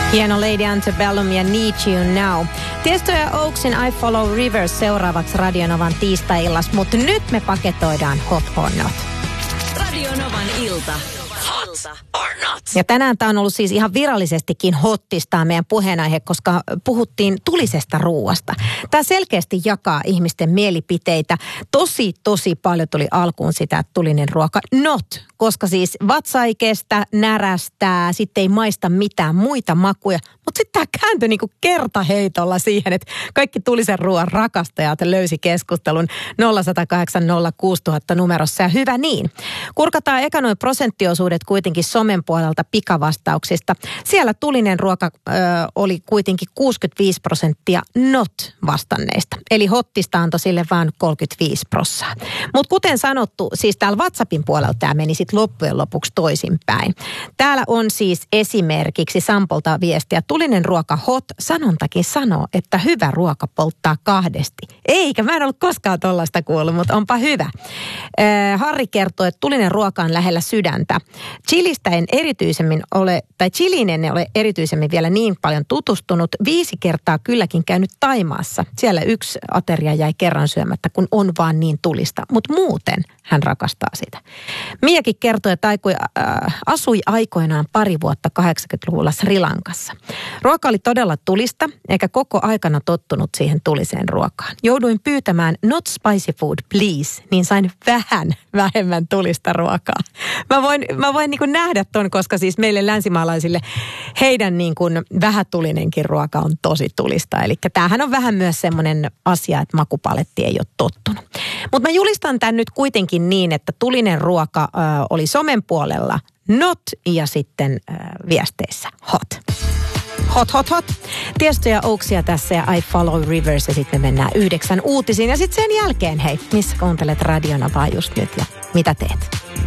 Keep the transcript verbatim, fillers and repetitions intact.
Hieno Lady Antebellum ja Need You Now. Tiesto ja Oaksin I Follow Rivers seuraavaksi Radionovan tiistai-illas, mutta nyt me paketoidaan Hot or Not. Radionovan ilta. Hot or not. Ja tänään tämä on ollut siis ihan virallisestikin hottistaa meidän puheenaihe, koska puhuttiin tulisesta ruuasta. Tämä selkeästi jakaa ihmisten mielipiteitä. Tosi, tosi paljon tuli alkuun sitä, että tulinen ruoka not, koska siis vatsa ei kestä, närästää, sitten ei maista mitään muita makuja. Mutta sitten tämä kääntyi niinku kertaheitolla siihen, että kaikki tulisen ruoan rakastajat löysi keskustelun nolla yksi nolla kahdeksan nolla kuusi nolla nolla nolla numerossa ja hyvä niin. Kurkataan eka noin prosenttiosuudet kuitenkin somen puolelta pikavastauksista. Siellä tulinen ruoka ö, oli kuitenkin kuusikymmentäviisi prosenttia not vastanneista. Eli hottista antoi sille vaan kolmekymmentäviisi prosenttia. Mutta kuten sanottu, siis täällä WhatsAppin puolella tämä meni sitten loppujen lopuksi toisinpäin. Täällä on siis esimerkiksi Sampolta viestiä. Tulinen ruoka hot, sanontakin sanoo, että hyvä ruoka polttaa kahdesti. Eikä, mä en ollut koskaan tollaista kuullut, mutta onpa hyvä. Äh, Harri kertoo, että tulinen ruoka on lähellä sydäntä. Chilistä en erityisemmin ole, tai chiliin en ole erityisemmin vielä niin paljon tutustunut. Viisi kertaa kylläkin käynyt Taimaassa. Siellä yksi ateria jäi kerran syömättä, kun on vaan niin tulista. Mutta muuten hän rakastaa sitä. Miakin kertoi, että aikui, äh, asui aikoinaan pari vuotta kahdeksankymmentäluvulla Sri Lankassa. Ruoka oli todella tulista, eikä koko aikana tottunut siihen tuliseen ruokaan. Jouduin pyytämään not spicy food please, niin sain vähän vähemmän tulista ruokaa. Mä voin, mä voin niin kuin nähdä ton, koska siis meille länsimaalaisille heidän niin kuin vähätulinenkin ruoka on tosi tulista. Eli tämähän on vähän myös semmoinen asia, että makupaletti ei ole tottunut. Mutta mä julistan tämän nyt kuitenkin niin, että tulinen ruoka äh, oli somen puolella not ja sitten äh, viesteissä hot. Hot, hot, hot. Tiesto ja Oaksia tässä ja I Follow Rivers ja sitten mennään yhdeksän uutisiin. Ja sitten sen jälkeen, hei, missä kuuntelet Radionavaa just nyt ja mitä teet?